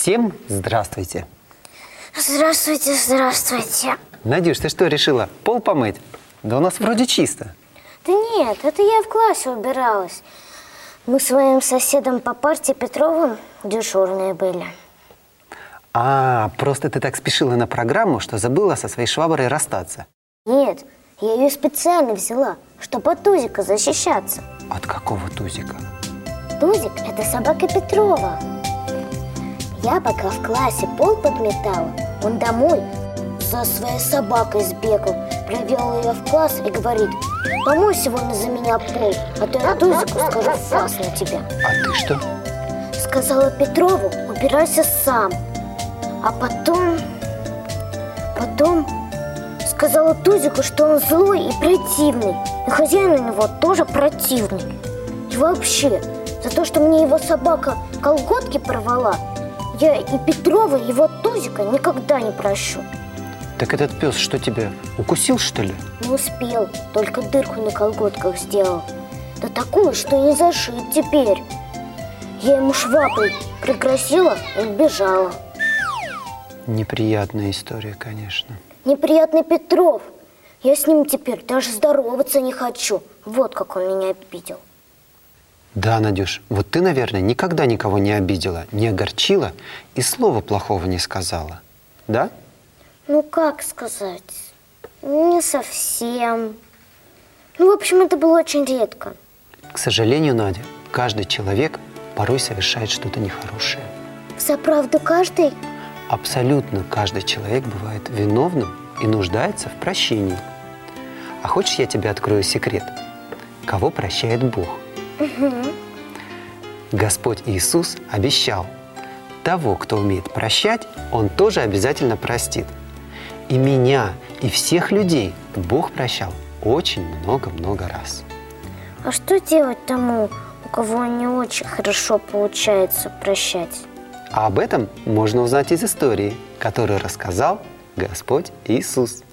Всем здравствуйте! Здравствуйте, здравствуйте. Надюш, ты что, решила пол помыть? Да у нас вроде чисто. Да нет, это я в классе убиралась. Мы с своим соседом по парте Петровым дежурные были. Просто ты так спешила на программу, что забыла со своей шваброй расстаться. Нет, я ее специально взяла, чтобы от Тузика защищаться. От какого Тузика? Тузик – это собака Петрова. Я пока в классе пол подметала, он домой за своей собакой сбегал, привел ее в класс и говорит: помой сегодня за меня пол, а то я Тузику скажу фас на тебя. А ты что? Сказала Петрову: убирайся сам. А потом сказала Тузику, что он злой и противный. И хозяин у него тоже противный. И вообще, за то, что мне его собака колготки порвала, я и Петрова, и его Тузика никогда не прощу. Так этот пес что, тебя укусил, что ли? Не успел, только дырку на колготках сделал. Да такую, что не зашить теперь. Я ему шваброй пригрозила и убежала. Неприятная история, конечно. Неприятный Петров. Я с ним теперь даже здороваться не хочу. Вот как он меня обидел. Да, Надюш, вот ты, наверное, никогда никого не обидела, не огорчила и слова плохого не сказала. Да? Ну, как сказать? Не совсем. Ну, в общем, это было очень редко. К сожалению, Надя, каждый человек порой совершает что-то нехорошее. Взаправду каждый? Абсолютно каждый человек бывает виновным и нуждается в прощении. А хочешь, я тебе открою секрет? Кого прощает Бог? Господь Иисус обещал: того, кто умеет прощать, Он тоже обязательно простит. И меня, и всех людей Бог прощал очень много-много раз. А что делать тому, у кого не очень хорошо получается прощать? А об этом можно узнать из истории, которую рассказал Господь Иисус.